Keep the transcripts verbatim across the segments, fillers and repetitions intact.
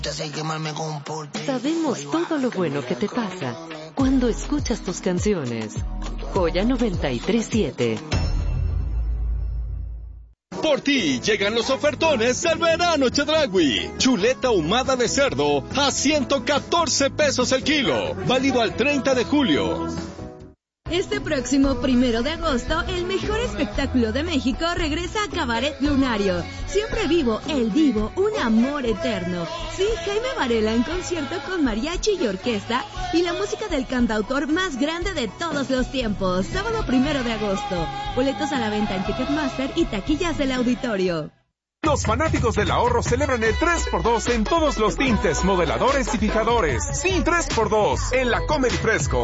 Sabemos todo lo bueno que te pasa cuando escuchas tus canciones. Joya noventa y tres siete. Por ti llegan los ofertones del verano Chedraui. Chuleta ahumada de cerdo a ciento catorce pesos el kilo. Válido al treinta de julio. Este próximo primero de agosto, el mejor espectáculo de México regresa a Cabaret Lunario. Siempre vivo, el divo, un amor eterno. Sí, Jaime Varela en concierto con mariachi y orquesta y la música del cantautor más grande de todos los tiempos. Sábado primero de agosto. Boletos a la venta en Ticketmaster y taquillas del auditorio. Los fanáticos del ahorro celebran el tres por dos en todos los tintes, modeladores y fijadores. Sí, tres por dos en la Comedy Fresco.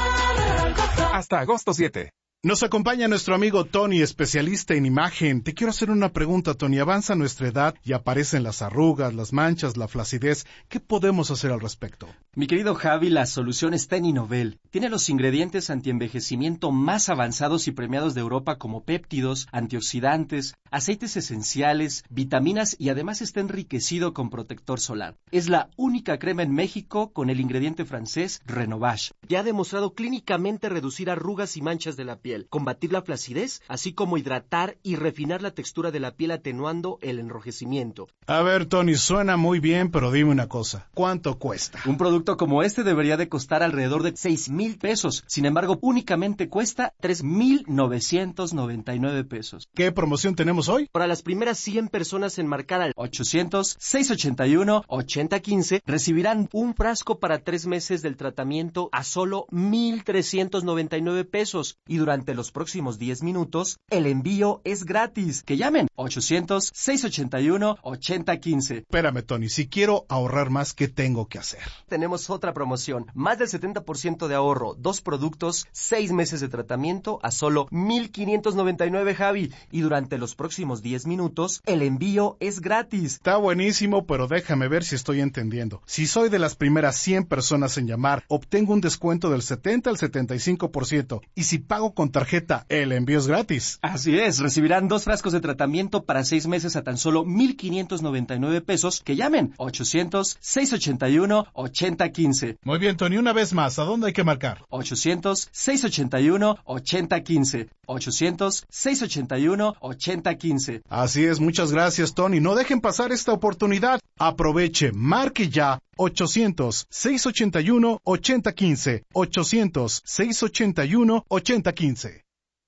Hasta agosto siete. Nos acompaña nuestro amigo Tony, especialista en imagen. Te quiero hacer una pregunta, Tony. Avanza nuestra edad y aparecen las arrugas, las manchas, la flacidez. ¿Qué podemos hacer al respecto? Mi querido Javi, la solución está en Innovel. Tiene los ingredientes antienvejecimiento más avanzados y premiados de Europa como péptidos, antioxidantes, aceites esenciales, vitaminas y además está enriquecido con protector solar. Es la única crema en México con el ingrediente francés Renovage. Ya ha demostrado clínicamente reducir arrugas y manchas de la piel, combatir la flacidez, así como hidratar y refinar la textura de la piel atenuando el enrojecimiento. A ver, Tony, suena muy bien, pero dime una cosa. ¿Cuánto cuesta? Un producto como este debería de costar alrededor de seis mil pesos. Sin embargo, únicamente cuesta tres mil novecientos noventa y nueve pesos. ¿Qué promoción tenemos hoy? Para las primeras cien personas en marcar al ochocientos, seiscientos ochenta y uno, ochenta quince recibirán un frasco para tres meses del tratamiento a solo mil trescientos noventa y nueve pesos. Y durante los próximos diez minutos, el envío es gratis. Que llamen ochocientos, seiscientos ochenta y uno, ochenta quince. Espérame, Tony, si quiero ahorrar más, ¿qué tengo que hacer? Tenemos otra promoción. Más del setenta por ciento de ahorro. Dos productos, seis meses de tratamiento a solo mil quinientos noventa y nueve, Javi. Y durante los próximos diez minutos, el envío es gratis. Está buenísimo, pero déjame ver si estoy entendiendo. Si soy de las primeras cien personas en llamar, obtengo un descuento del setenta al setenta y cinco por ciento. Y si pago con tarjeta, el envío es gratis. Así es, recibirán dos frascos de tratamiento para seis meses a tan solo mil quinientos noventa y nueve pesos. Que llamen ochocientos, seiscientos ochenta y uno, ochenta quince. Muy bien, Tony, una vez más, ¿a dónde hay que marcar? ochocientos, seiscientos ochenta y uno, ochenta quince. ochocientos, seiscientos ochenta y uno, ochenta quince. Así es, muchas gracias, Tony. No dejen pasar esta oportunidad. Aproveche, marque ya. ochocientos, seiscientos ochenta y uno, ochenta quince. ochocientos, seiscientos ochenta y uno, ochenta quince.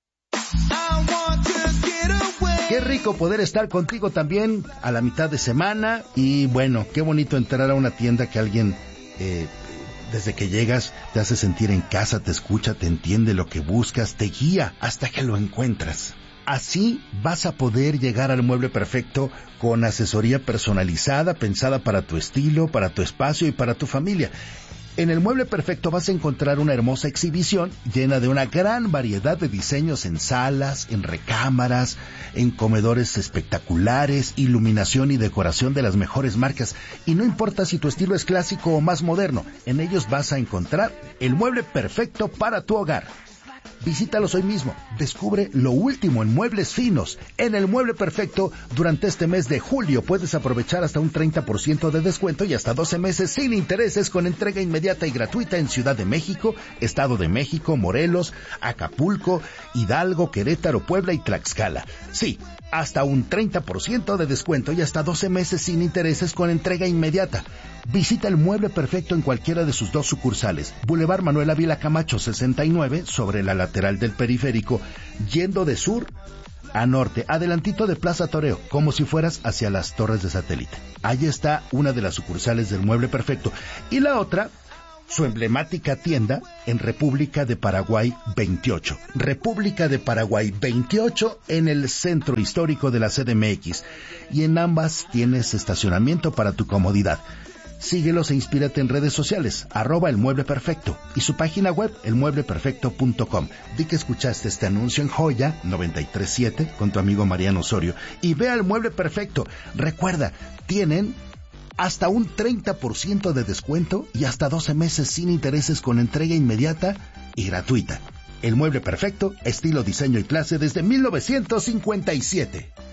Qué rico poder estar contigo también a la mitad de semana. Y bueno, qué bonito entrar a una tienda que alguien, eh, desde que llegas, te hace sentir en casa, te escucha, te entiende lo que buscas, te guía hasta que lo encuentras. Así vas a poder llegar al mueble perfecto con asesoría personalizada, pensada para tu estilo, para tu espacio y para tu familia. En el Mueble Perfecto vas a encontrar una hermosa exhibición llena de una gran variedad de diseños en salas, en recámaras, en comedores espectaculares, iluminación y decoración de las mejores marcas. Y no importa si tu estilo es clásico o más moderno, en ellos vas a encontrar el mueble perfecto para tu hogar. Visítalos hoy mismo. Descubre lo último en muebles finos. En el Mueble Perfecto, durante este mes de julio puedes aprovechar hasta un treinta por ciento de descuento y hasta doce meses sin intereses con entrega inmediata y gratuita en Ciudad de México, Estado de México, Morelos, Acapulco, Hidalgo, Querétaro, Puebla y Tlaxcala. Sí, hasta un treinta por ciento de descuento y hasta doce meses sin intereses con entrega inmediata. Visita el Mueble Perfecto en cualquiera de sus dos sucursales. Boulevard Manuel Ávila Camacho sesenta y nueve, sobre la lateral del periférico, yendo de sur a norte, adelantito de Plaza Toreo, como si fueras hacia las Torres de Satélite. Ahí está una de las sucursales del Mueble Perfecto. Y la otra, su emblemática tienda en República de Paraguay veintiocho. República de Paraguay veintiocho en el centro histórico de la C D M X. Y en ambas tienes estacionamiento para tu comodidad. Síguelos e inspírate en redes sociales, arroba El Mueble Perfecto, y su página web, el mueble perfecto punto com. Di que escuchaste este anuncio en Joya noventa y tres siete con tu amigo Mariano Osorio, y ve al Mueble Perfecto. Recuerda, tienen hasta un treinta por ciento de descuento y hasta doce meses sin intereses con entrega inmediata y gratuita. El Mueble Perfecto, estilo, diseño y clase desde mil novecientos cincuenta y siete.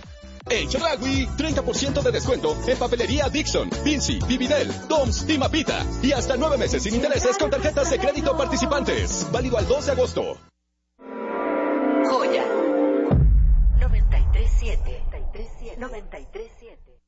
En Chedraui, treinta por ciento de descuento en papelería Dixon, Vinci, Vividel, Doms y Mapita. Y hasta nueve meses sin intereses con tarjetas de crédito participantes. Válido al dos de agosto. Joya. noventa y tres siete. noventa y tres siete.